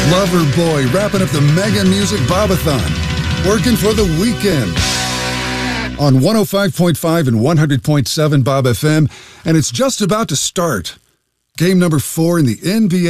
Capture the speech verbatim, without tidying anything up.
Loverboy wrapping up the Mega Music Bobathon. Working for the weekend. On one oh five point five and one hundred point seven Bob F M, and it's just about to start. Game number four in the N B A